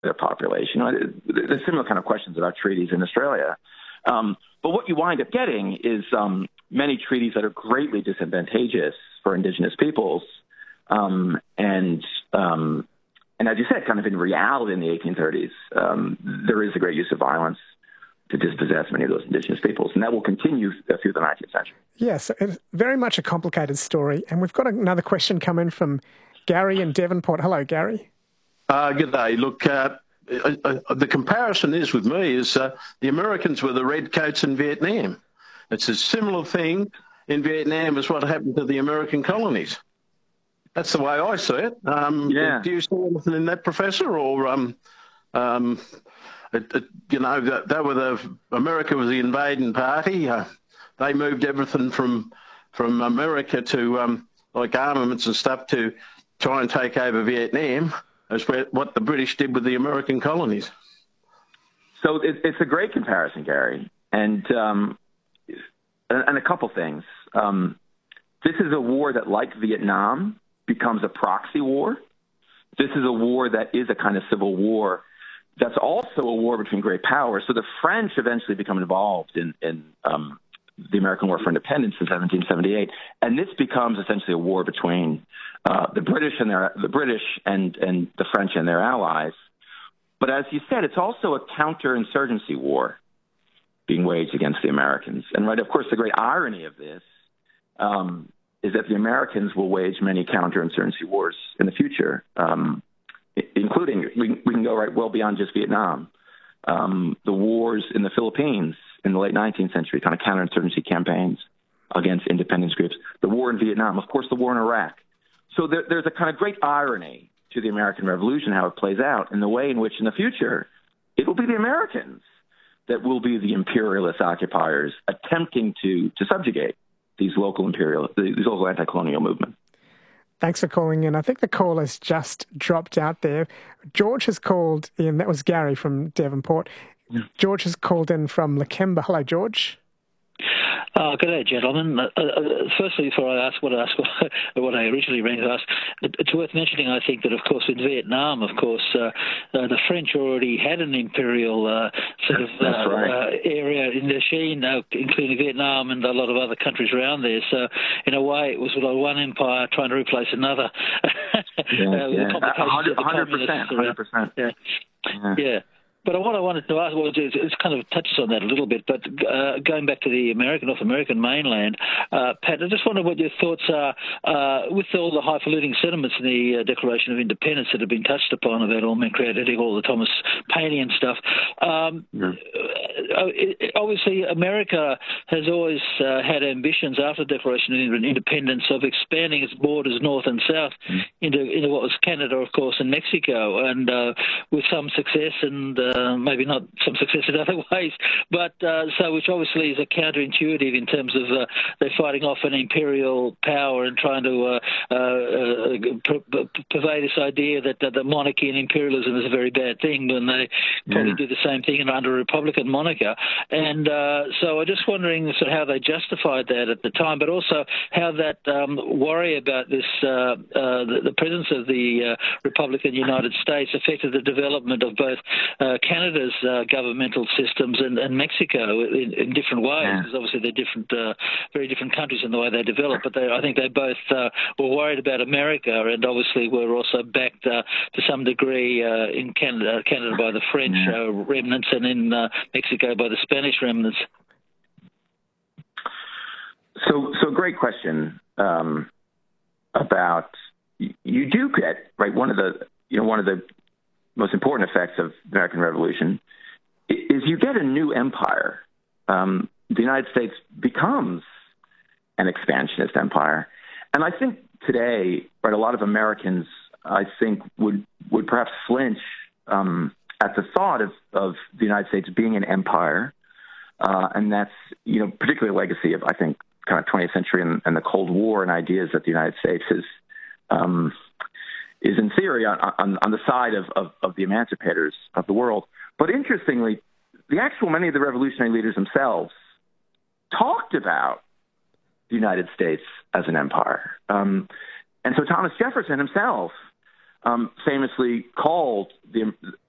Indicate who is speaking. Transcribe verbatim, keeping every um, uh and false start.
Speaker 1: their population. You know, there's similar kind of questions about treaties in Australia. Um, but what you wind up getting is um, many treaties that are greatly disadvantageous for indigenous peoples. Um, and, um, and as you said, kind of in reality in the eighteen thirties, um, there is a great use of violence to dispossess many of those indigenous peoples. And that will continue through the nineteenth century.
Speaker 2: Yes, it's very much a complicated story. And we've got another question come in from Gary in Devonport. Hello, Gary.
Speaker 3: Uh, good day. Look, uh, uh, uh, the comparison is with me is uh, the Americans were the redcoats in Vietnam. It's a similar thing in Vietnam as what happened to the American colonies. That's the way I see it. Um,
Speaker 1: yeah.
Speaker 3: Do you see anything in that, Professor? Or, um, um, it, it, you know, that, that were the America was the invading party. Uh, they moved everything from from America to um, like armaments and stuff to try and take over Vietnam. That's what the British did with the American colonies.
Speaker 1: So it, it's a great comparison, Gary, and um, and a couple things. Um, this is a war that, like Vietnam, becomes a proxy war. This is a war that is a kind of civil war that's also a war between great powers. So the French eventually become involved in, in um, the American War for Independence in seventeen seventy-eight, and this becomes essentially a war between uh, the British and their the British and and the French and their allies. But as you said, it's also a counterinsurgency war being waged against the Americans. And right, of course, the great irony of this um, is that the Americans will wage many counterinsurgency wars in the future, um, including, we, we can go right well beyond just Vietnam. Um, the wars in the Philippines in the late nineteenth century, kind of counterinsurgency campaigns against independence groups. The war in Vietnam, of course, the war in Iraq. So there, there's a kind of great irony to the American Revolution, how it plays out, in the way in which in the future it will be the Americans that will be the imperialist occupiers attempting to, to subjugate these local imperial, these local anti-colonial movements.
Speaker 2: Thanks for calling in. I think the call has just dropped out there. George has called in. That was Gary from Devonport. Yeah. George has called in from Lakemba. Hello, George.
Speaker 4: Uh, good day, gentlemen. Uh, uh, firstly, before I ask what I asked, what I originally rang to ask, it's worth mentioning, I think, that, of course, in Vietnam, of course, uh, uh, the French already had an imperial uh, sort of uh,
Speaker 1: right.
Speaker 4: uh, area in their sheen, uh, including Vietnam and a lot of other countries around there. So, in a way, it was like one empire trying to replace another.
Speaker 1: yeah,
Speaker 4: uh,
Speaker 1: yeah. one hundred percent. one hundred percent.
Speaker 4: Yeah. yeah. yeah. But what I wanted to ask was, it kind of touches on that a little bit, but uh, going back to the American, North American mainland, uh, Pat, I just wonder what your thoughts are uh, with all the highfalutin sentiments in the uh, Declaration of Independence that have been touched upon about all men created equal, all the Thomas Paine and stuff. Um, yeah. uh, it, obviously, America has always uh, had ambitions after the Declaration of Independence of expanding its borders north and south mm. into, into what was Canada, of course, and Mexico, and uh, with some success and uh, Uh, maybe not some success in other ways, but uh, so which obviously is a counterintuitive in terms of uh, they're fighting off an imperial power and trying to uh, uh, uh, pr- purvey this idea that, that the monarchy and imperialism is a very bad thing when they probably yeah. do the same thing under a Republican monarchy. And uh, so I'm just wondering sort of how they justified that at the time, but also how that um, worry about this, uh, uh, the, the presence of the uh, Republican United States affected the development of both uh, Canada's uh, governmental systems and, and Mexico in, in different ways,
Speaker 1: yeah.
Speaker 4: because obviously they're different, uh, very different countries in the way they develop. But they, I think they both uh, were worried about America, and obviously were also backed uh, to some degree uh, in Canada, Canada by the French yeah. uh, remnants, and in uh, Mexico by the Spanish remnants.
Speaker 1: So, so great question um, about you do get right. One of the you know one of the most important effects of the American Revolution is you get a new empire. Um, the United States becomes an expansionist empire. And I think today, right, a lot of Americans, I think, would would perhaps flinch um, at the thought of, of the United States being an empire. Uh, and that's, you know, particularly a legacy of, I think, kind of twentieth century and, and the Cold War and ideas that the United States is um, is in theory on, on, on the side of, of, of the emancipators of the world. But interestingly, the actual many of the revolutionary leaders themselves talked about the United States as an empire. Um, and so Thomas Jefferson himself um, famously called the,